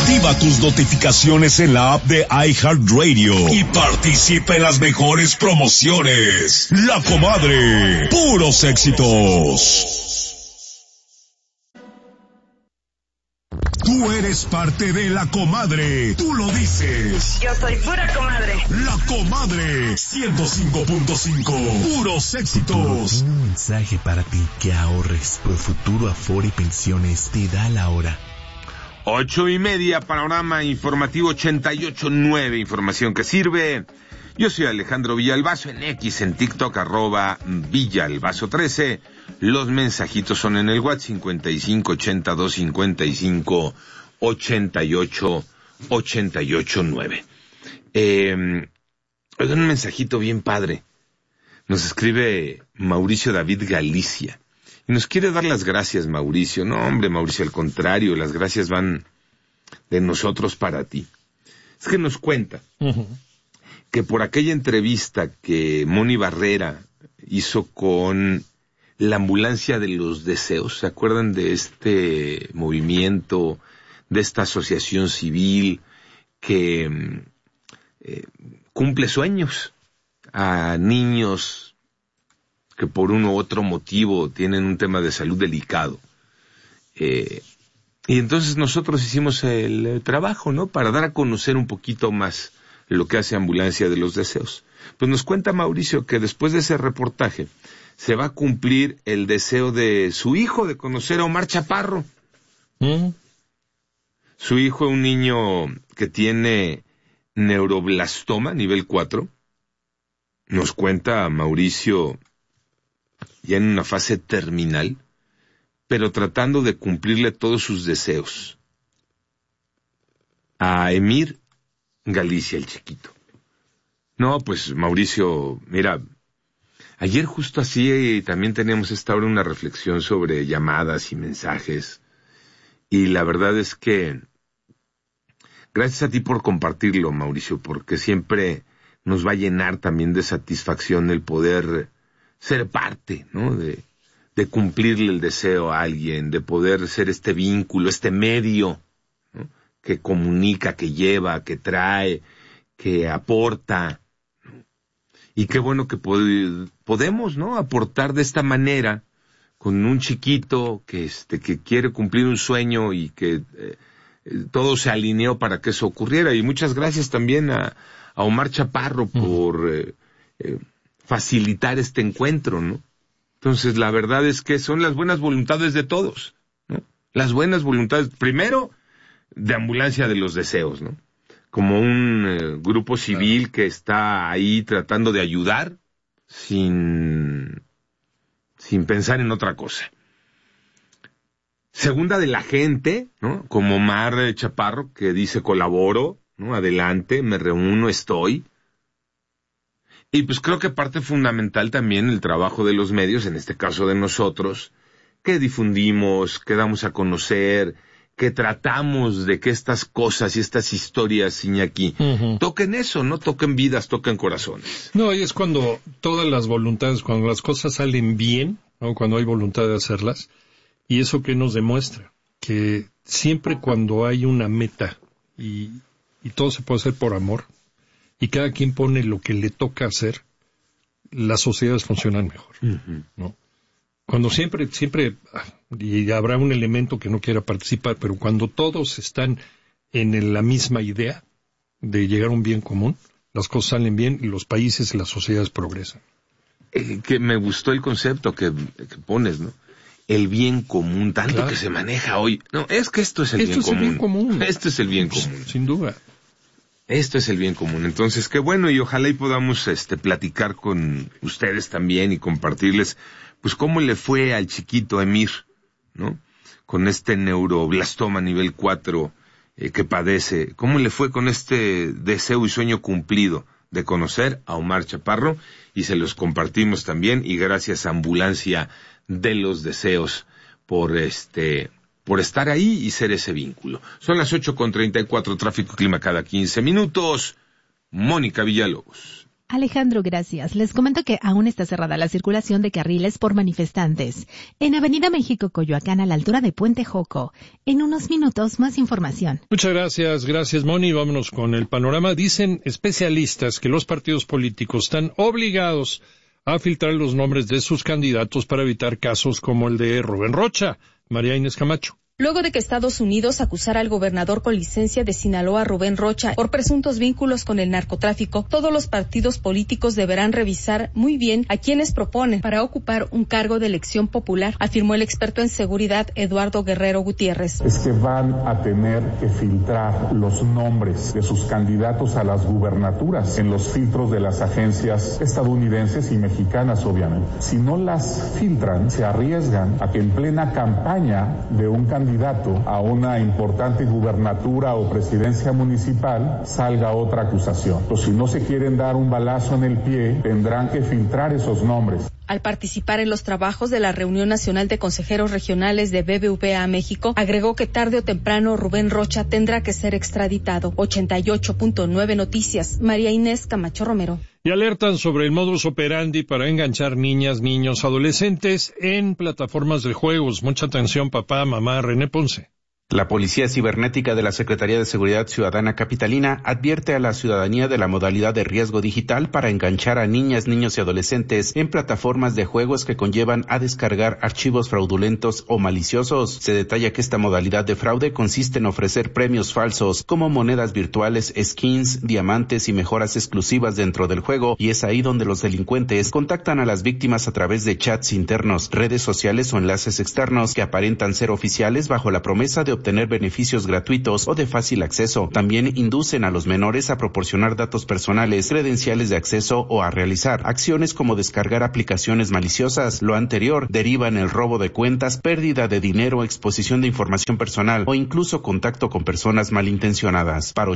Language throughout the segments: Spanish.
Activa tus notificaciones en la app de iHeartRadio y participa en las mejores promociones. La Comadre, puros éxitos. Tú eres parte de La Comadre, tú lo dices. Yo soy pura comadre. La Comadre, 105.5, puros éxitos. Un mensaje para ti, que ahorres. Profuturo Afore Pensiones te da la hora. 8:30, panorama informativo 88.9, información que sirve. Yo soy Alejandro Villalbazo, en X, en TikTok, @Villalbazo13. Los mensajitos son en el WhatsApp 5582558889. Oigan, un mensajito bien padre. Nos escribe Mauricio David Galicia. Y nos quiere dar las gracias, Mauricio. No, hombre, Mauricio, al contrario, las gracias van de nosotros para ti. Es que nos cuenta que por aquella entrevista que Moni Barrera hizo con la Ambulancia de los Deseos, ¿se acuerdan de este movimiento, de esta asociación civil que cumple sueños a niños que por uno u otro motivo tienen un tema de salud delicado? Y entonces nosotros hicimos el trabajo, ¿no?, para dar a conocer un poquito más lo que hace Ambulancia de los Deseos. Pues nos cuenta Mauricio que después de ese reportaje se va a cumplir el deseo de su hijo de conocer a Omar Chaparro. Su hijo, un niño que tiene neuroblastoma nivel 4, nos cuenta Mauricio, ya en una fase terminal, pero tratando de cumplirle todos sus deseos a Emir Galicia, el chiquito. No, pues Mauricio, mira, ayer justo así también teníamos esta hora una reflexión sobre llamadas y mensajes, y la verdad es que gracias a ti por compartirlo, Mauricio, porque siempre nos va a llenar también de satisfacción el poder ser parte, ¿no?, de cumplirle el deseo a alguien, de poder ser este vínculo, este medio, ¿no?, que comunica, que lleva, que trae, que aporta, ¿no? Y qué bueno que podemos, ¿no?, aportar de esta manera con un chiquito que quiere cumplir un sueño y que todo se alineó para que eso ocurriera. Y muchas gracias también a Omar Chaparro por facilitar este encuentro, ¿no? Entonces, la verdad es que son las buenas voluntades de todos, ¿no? Las buenas voluntades, primero, de Ambulancia de los Deseos, ¿no?, como un grupo civil que está ahí tratando de ayudar sin pensar en otra cosa. Segunda, de la gente, ¿no?, como Omar Chaparro, que dice colaboro, ¿no?, adelante, me reúno, estoy. Y pues creo que parte fundamental también el trabajo de los medios, en este caso de nosotros, que difundimos, que damos a conocer, que tratamos de que estas cosas y estas historias, Iñaki, toquen eso, no toquen vidas, toquen corazones. No, y es cuando todas las voluntades, cuando las cosas salen bien, ¿no?, cuando hay voluntad de hacerlas, y eso que nos demuestra, que siempre cuando hay una meta y todo se puede hacer por amor, y cada quien pone lo que le toca hacer, las sociedades funcionan mejor, ¿no? Cuando siempre, y habrá un elemento que no quiera participar, pero cuando todos están en la misma idea de llegar a un bien común, las cosas salen bien y los países y las sociedades progresan. Que me gustó el concepto que pones, ¿no? El bien común, tanto claro, que se maneja hoy. No, es que esto es el bien común. Esto es el bien común. Sin duda. Esto es el bien común. Entonces, qué bueno, y ojalá y podamos platicar con ustedes también y compartirles pues cómo le fue al chiquito Emir, ¿no?, con este neuroblastoma nivel 4 que padece. ¿Cómo le fue con este deseo y sueño cumplido de conocer a Omar Chaparro? Y se los compartimos también, y gracias a Ambulancia de los Deseos por estar ahí y ser ese vínculo. Son las 8:34, tráfico y clima cada 15 minutos. Mónica Villalobos. Alejandro, gracias. Les comento que aún está cerrada la circulación de carriles por manifestantes. En Avenida México, Coyoacán, a la altura de Puente Joco. En unos minutos, más información. Muchas gracias, Moni. Vámonos con el panorama. Dicen especialistas que los partidos políticos están obligados a filtrar los nombres de sus candidatos para evitar casos como el de Rubén Rocha. María Inés Camacho. Luego de que Estados Unidos acusara al gobernador con licencia de Sinaloa, Rubén Rocha, por presuntos vínculos con el narcotráfico, todos los partidos políticos deberán revisar muy bien a quienes proponen para ocupar un cargo de elección popular, afirmó el experto en seguridad Eduardo Guerrero Gutiérrez. Es que van a tener que filtrar los nombres de sus candidatos a las gubernaturas en los filtros de las agencias estadounidenses y mexicanas, obviamente. Si no las filtran, se arriesgan a que en plena campaña de un candidato a una importante gubernatura o presidencia municipal salga otra acusación. Pues si no se quieren dar un balazo en el pie, tendrán que filtrar esos nombres. Al participar en los trabajos de la Reunión Nacional de Consejeros Regionales de BBVA México, agregó que tarde o temprano Rubén Rocha tendrá que ser extraditado. 88.9 Noticias, María Inés Camacho Romero. Y alertan sobre el modus operandi para enganchar niñas, niños, adolescentes en plataformas de juegos. Mucha atención, papá, mamá. René Ponce. La Policía Cibernética de la Secretaría de Seguridad Ciudadana Capitalina advierte a la ciudadanía de la modalidad de riesgo digital para enganchar a niñas, niños y adolescentes en plataformas de juegos que conllevan a descargar archivos fraudulentos o maliciosos. Se detalla que esta modalidad de fraude consiste en ofrecer premios falsos como monedas virtuales, skins, diamantes y mejoras exclusivas dentro del juego, y es ahí donde los delincuentes contactan a las víctimas a través de chats internos, redes sociales o enlaces externos que aparentan ser oficiales bajo la promesa de obtener beneficios gratuitos o de fácil acceso. También inducen a los menores a proporcionar datos personales, credenciales de acceso o a realizar acciones como descargar aplicaciones maliciosas. Lo anterior deriva en el robo de cuentas, pérdida de dinero, exposición de información personal o incluso contacto con personas malintencionadas. Para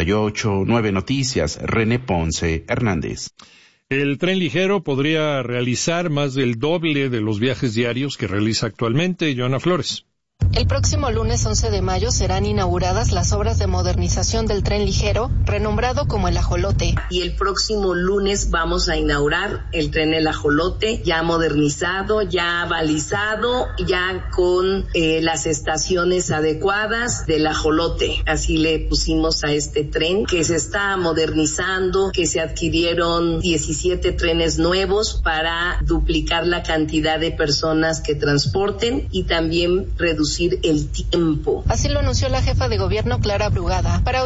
88.9 Noticias, René Ponce Hernández. El tren ligero podría realizar más del doble de los viajes diarios que realiza actualmente. Joana Flores. El próximo lunes 11 de mayo serán inauguradas las obras de modernización del tren ligero, renombrado como el Ajolote. Y el próximo lunes vamos a inaugurar el tren El Ajolote, ya modernizado, ya balizado, ya con las estaciones adecuadas del Ajolote. Así le pusimos a este tren, que se está modernizando, que se adquirieron 17 trenes nuevos para duplicar la cantidad de personas que transporten y también reducir el tiempo. Así lo anunció la jefa de gobierno Clara Brugada. Para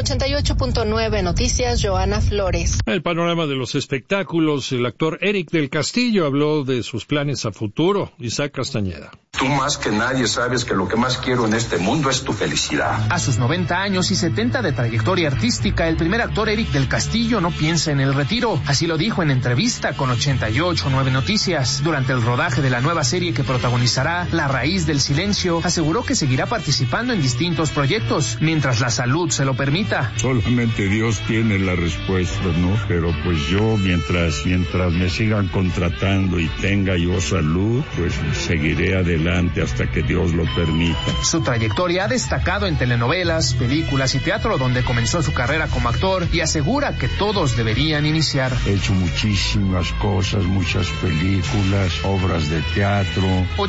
88.9 Noticias, Joana Flores. El panorama de los espectáculos, el actor Eric del Castillo habló de sus planes a futuro. Isaac Castañeda. Tú más que nadie sabes que lo que más quiero en este mundo es tu felicidad. A sus 90 años y 70 de trayectoria artística, el primer actor Eric del Castillo no piensa en el retiro. Así lo dijo en entrevista con 88.9 Noticias. Durante el rodaje de la nueva serie que protagonizará, La Raíz del Silencio, aseguró que seguirá participando en distintos proyectos, mientras la salud se lo permita. Solamente Dios tiene la respuesta, ¿no? Pero pues yo, mientras me sigan contratando y tenga yo salud, pues seguiré adelante hasta que Dios lo permita. Su trayectoria ha destacado en telenovelas, películas y teatro, donde comenzó su carrera como actor, y asegura que todos deberían iniciar. He hecho muchísimas cosas, muchas películas, obras de teatro.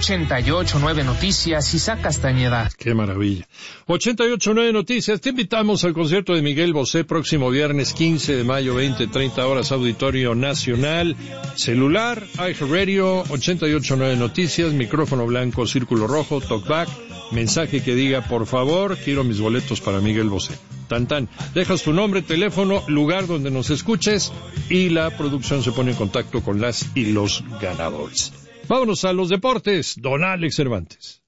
88.9 Noticias, Isaac Castañeda. Qué maravilla. 88.9 Noticias, te invitamos al concierto de Miguel Bosé próximo viernes 15 de mayo, 20-30 horas, Auditorio Nacional, celular, iHeartRadio, 88.9 Noticias, micrófono blanco, círculo rojo, talkback, mensaje que diga, por favor, quiero mis boletos para Miguel Bosé. Tan tan, dejas tu nombre, teléfono, lugar donde nos escuches y la producción se pone en contacto con las y los ganadores. Vámonos a los deportes, don Alex Cervantes.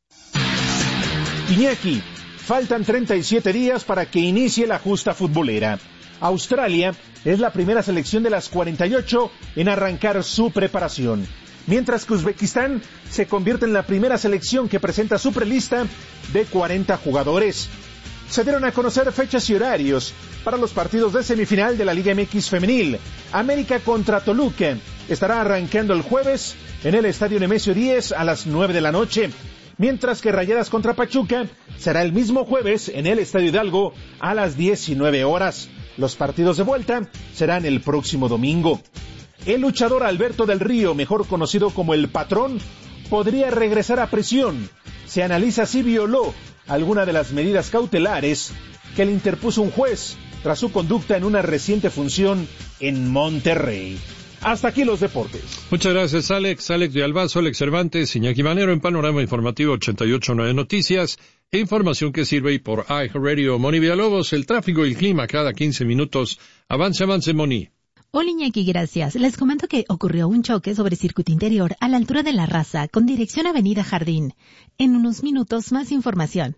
Iñaki, faltan 37 días para que inicie la justa futbolera. Australia es la primera selección de las 48 en arrancar su preparación, mientras que Uzbekistán se convierte en la primera selección que presenta su prelista de 40 jugadores. Se dieron a conocer fechas y horarios para los partidos de semifinal de la Liga MX Femenil. América contra Toluca estará arrancando el jueves en el Estadio Nemesio 10 a las 9 de la noche, mientras que Rayadas contra Pachuca será el mismo jueves en el Estadio Hidalgo a las 19 horas. Los partidos de vuelta serán el próximo domingo. El luchador Alberto del Río, mejor conocido como El Patrón, podría regresar a prisión. Se analiza si violó alguna de las medidas cautelares que le interpuso un juez tras su conducta en una reciente función en Monterrey. Hasta aquí los deportes. Muchas gracias, Alex de Albazo, Alex Cervantes, Iñaki Manero en Panorama Informativo 88.9 Noticias. Información que sirve y por iHeartRadio. Moni Villalobos, el tráfico y el clima cada 15 minutos. Avance, Moni. Hola Iñaki, gracias. Les comento que ocurrió un choque sobre circuito interior a la altura de La Raza con dirección Avenida Jardín. En unos minutos más información.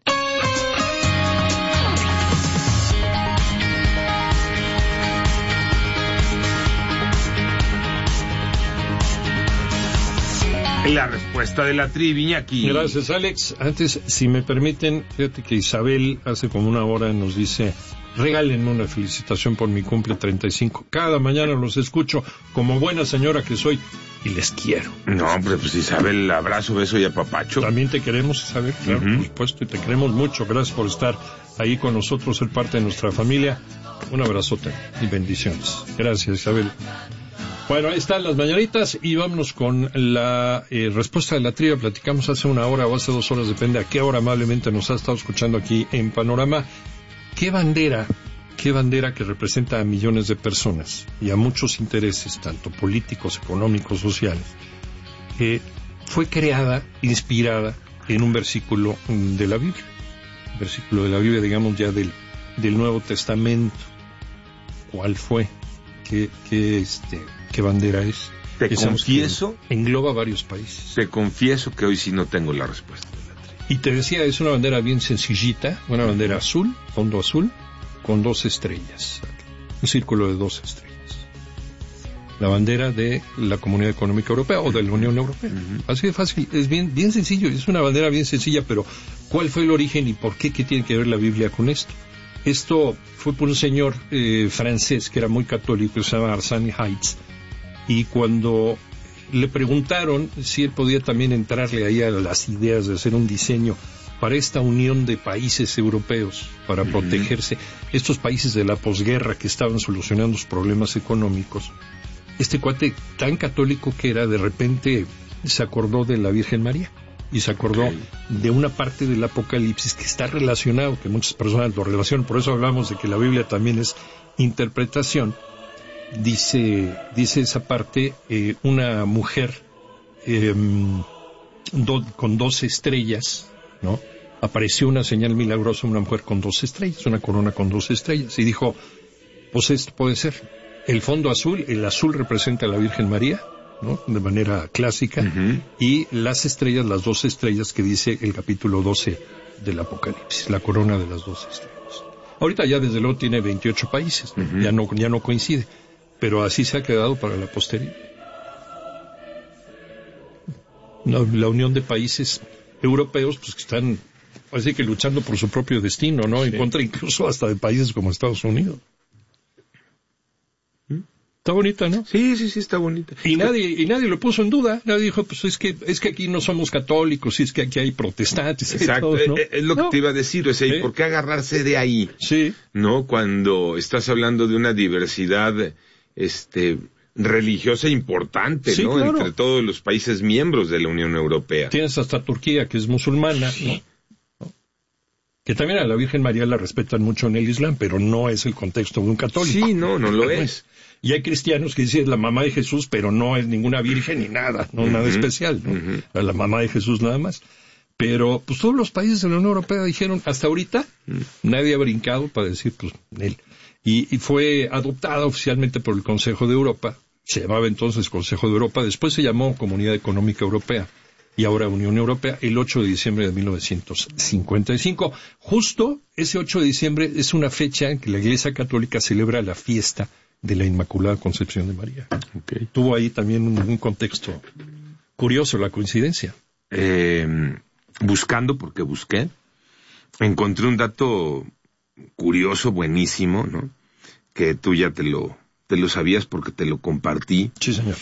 La respuesta de la trivia aquí. Gracias, Alex. Antes, si me permiten, fíjate que Isabel hace como una hora nos dice: regálenme una felicitación por mi cumple 35. Cada mañana los escucho como buena señora que soy y les quiero. No, hombre, pues Isabel, abrazo, beso y apapacho. También te queremos, Isabel, claro, por supuesto, y te queremos mucho. Gracias por estar ahí con nosotros, ser parte de nuestra familia. Un abrazote y bendiciones. Gracias, Isabel. Bueno, ahí están las mañanitas y vámonos con la respuesta de la trivia. Platicamos hace una hora o hace 2 horas, depende a qué hora amablemente nos ha estado escuchando aquí en Panorama. ¿Qué bandera que representa a millones de personas y a muchos intereses, tanto políticos, económicos, sociales, fue creada, inspirada en un versículo de la Biblia? Versículo de la Biblia, digamos ya del Nuevo Testamento. ¿Cuál fue? ¿Qué bandera es? Te confieso. Engloba varios países. Te confieso que hoy sí no tengo la respuesta. Y te decía, es una bandera bien sencillita, una bandera azul, fondo azul, con 2 estrellas. Un círculo de 2 estrellas. La bandera de la Comunidad Económica Europea o de la Unión Europea. Así de fácil, es bien sencillo, es una bandera bien sencilla, pero ¿cuál fue el origen y por qué? ¿Qué tiene que ver la Biblia con esto? Esto fue por un señor francés que era muy católico, se llama Arsène Heitz, y cuando le preguntaron si él podía también entrarle ahí a las ideas de hacer un diseño para esta unión de países europeos, para protegerse, estos países de la posguerra que estaban solucionando sus problemas económicos, este cuate tan católico que era, de repente se acordó de la Virgen María. Y se acordó de una parte del Apocalipsis que está relacionado, que muchas personas lo relacionan, por eso hablamos de que la Biblia también es interpretación. Dice esa parte, una mujer con 2 estrellas, ¿no? Apareció una señal milagrosa, una mujer con 2 estrellas, una corona con 2 estrellas, y dijo, pues esto puede ser. El fondo azul, el azul representa a la Virgen María, ¿no? De manera clásica, y las estrellas, las 2 estrellas que dice el capítulo 12 del Apocalipsis, la corona de las 2 estrellas. Ahorita ya desde luego tiene 28 países, ¿no? Ya no coincide, pero así se ha quedado para la posteridad. La unión de países europeos, pues que están, parece que luchando por su propio destino, ¿no? Sí. En contra incluso hasta de países como Estados Unidos. Está bonita, ¿no? Sí, está bonita. Y nadie lo puso en duda. Nadie dijo, pues es que aquí no somos católicos, y es que aquí hay protestantes. Exacto, todos, ¿no? Es lo que te iba a decir, o sea, ¿y por qué agarrarse de ahí? Sí. ¿No? cuando estás hablando de una diversidad religiosa importante, sí, ¿no? Claro. Entre todos los países miembros de la Unión Europea. Tienes hasta Turquía, que es musulmana, ¿no? Que también a la Virgen María la respetan mucho en el Islam, pero no es el contexto de un católico. Sí, no lo es. Y hay cristianos que dicen es la mamá de Jesús, pero no es ninguna virgen ni nada, no nada especial, ¿no? La mamá de Jesús nada más. Pero pues todos los países de la Unión Europea dijeron, hasta ahorita, nadie ha brincado para decir, pues, él. Y fue adoptada oficialmente por el Consejo de Europa, se llamaba entonces Consejo de Europa, después se llamó Comunidad Económica Europea, y ahora Unión Europea, el 8 de diciembre de 1955. Justo ese 8 de diciembre es una fecha en que la Iglesia Católica celebra la fiesta de la Inmaculada Concepción de María. Okay. Tuvo ahí también un contexto curioso, la coincidencia. Buscando, porque busqué, encontré un dato curioso, buenísimo, ¿no? Que tú ya te lo sabías porque te lo compartí. Sí, señor.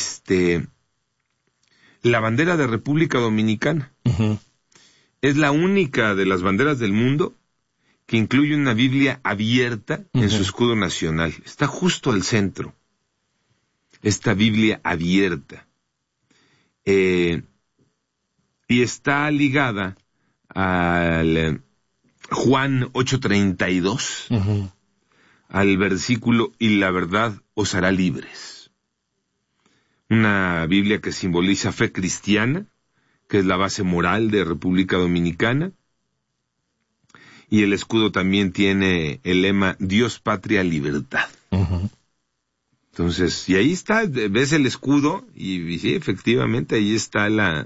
La bandera de República Dominicana es la única de las banderas del mundo que incluye una Biblia abierta en su escudo nacional. Está justo al centro. Esta Biblia abierta. Y está ligada al Juan 8:32, al versículo, y la verdad os hará libres. Una Biblia que simboliza fe cristiana, que es la base moral de República Dominicana, y el escudo también tiene el lema Dios, Patria, Libertad. Entonces, y ahí está, ves el escudo, y sí, efectivamente, ahí está la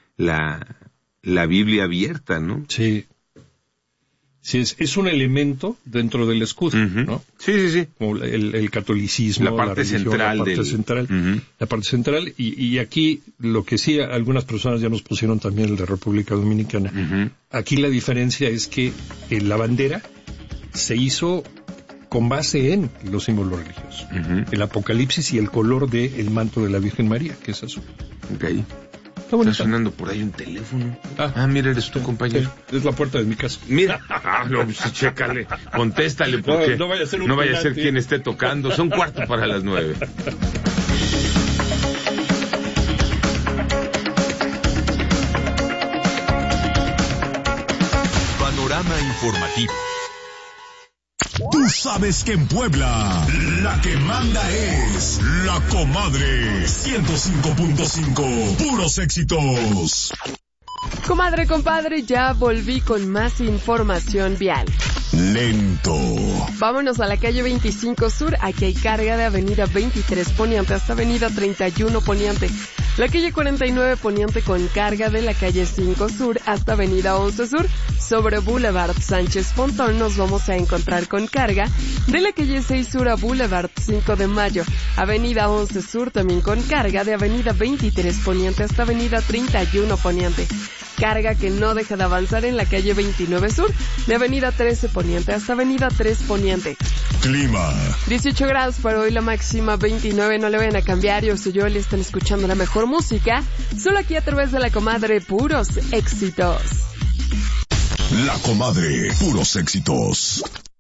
Biblia abierta, ¿no? Sí. Sí, es un elemento dentro del escudo, ¿no? Sí. Como el catolicismo, la parte religión, central. La parte central, y aquí lo que sí, algunas personas ya nos pusieron también el de República Dominicana. Aquí la diferencia es que la bandera se hizo con base en los símbolos religiosos. El Apocalipsis y el color del manto de la Virgen María, que es azul. Okay. Está sonando por ahí un teléfono. Mira, eres tu compañero. Es la puerta de mi casa. Mira, sí, chécale, contéstale, porque no vaya a ser quien esté tocando. Son 8:45. Panorama informativo. Tú sabes que en Puebla, la que manda es La Comadre 105.5, puros éxitos. Comadre, compadre, ya volví con más información vial. Lento. Vámonos a la calle 25 Sur. Aquí hay carga de avenida 23 Poniente hasta avenida 31 Poniente. La calle 49 Poniente con carga de la calle 5 Sur hasta avenida 11 Sur. Sobre Boulevard Sánchez Pontón nos vamos a encontrar con carga de la calle 6 Sur a Boulevard 5 de Mayo. Avenida 11 Sur también con carga de avenida 23 Poniente hasta avenida 31 Poniente. Carga que no deja de avanzar en la calle 29 Sur, de avenida 13 Poniente hasta avenida 3 Poniente. Clima. 18 grados para hoy, la máxima 29, no le vayan a cambiar, yo soy Yoli, están escuchando la mejor música, solo aquí a través de La Comadre, puros éxitos. La Comadre, puros éxitos.